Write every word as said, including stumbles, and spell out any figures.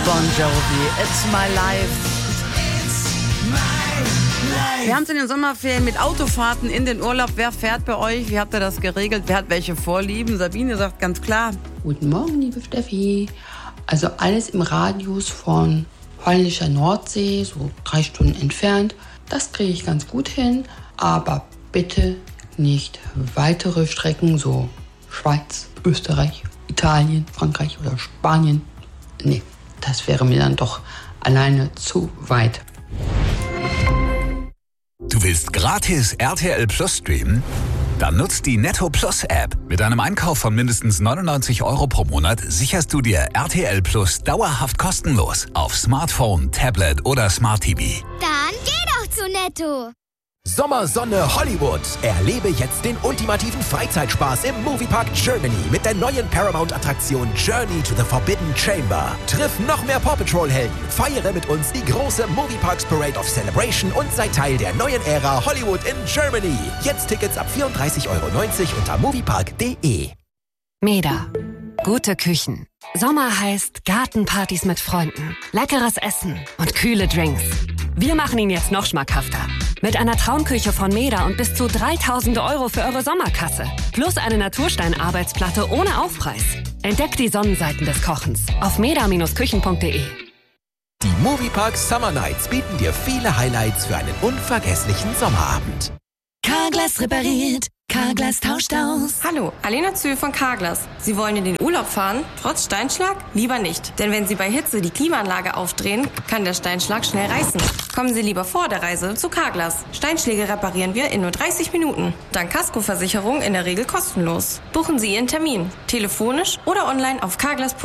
Bon Jovi, It's My Life. Wir haben es in den Sommerferien mit Autofahrten in den Urlaub. Wer fährt bei euch? Wie habt ihr das geregelt? Wer hat welche Vorlieben? Sabine sagt ganz klar. Guten Morgen, liebe Steffi. Also alles im Radius von holländischer Nordsee, so drei Stunden entfernt. Das kriege ich ganz gut hin. Aber bitte nicht weitere Strecken, so Schweiz, Österreich, Italien, Frankreich oder Spanien. Nee, das wäre mir dann doch alleine zu weit. Du willst gratis R T L Plus streamen? Dann nutzt die Netto Plus App. Mit einem Einkauf von mindestens neunundneunzig Euro pro Monat sicherst du dir R T L Plus dauerhaft kostenlos auf Smartphone, Tablet oder Smart T V. Dann geh doch zu Netto. Sommer, Sonne, Hollywood. Erlebe jetzt den ultimativen Freizeitspaß im Moviepark Germany mit der neuen Paramount-Attraktion Journey to the Forbidden Chamber. Triff noch mehr Paw Patrol-Helden, feiere mit uns die große Movieparks Parade of Celebration und sei Teil der neuen Ära Hollywood in Germany. Jetzt Tickets ab vierunddreißig Euro neunzig unter moviepark punkt de. Meda. Gute Küchen. Sommer heißt Gartenpartys mit Freunden, leckeres Essen und kühle Drinks. Wir machen ihn jetzt noch schmackhafter. Mit einer Traumküche von Meda und bis zu dreitausend Euro für eure Sommerkasse. Plus eine Naturstein-Arbeitsplatte ohne Aufpreis. Entdeckt die Sonnenseiten des Kochens auf meda Küchen punkt de. Die Moviepark Summer Nights bieten dir viele Highlights für einen unvergesslichen Sommerabend. Carglass repariert, Carglass tauscht aus. Hallo, Alena Zühl von Carglass. Sie wollen in den Urlaub fahren, trotz Steinschlag? Lieber nicht. Denn wenn Sie bei Hitze die Klimaanlage aufdrehen, kann der Steinschlag schnell reißen. Kommen Sie lieber vor der Reise zu Carglass. Steinschläge reparieren wir in nur dreißig Minuten. Dank Kaskoversicherung in der Regel kostenlos. Buchen Sie Ihren Termin, telefonisch oder online auf carglass punkt de.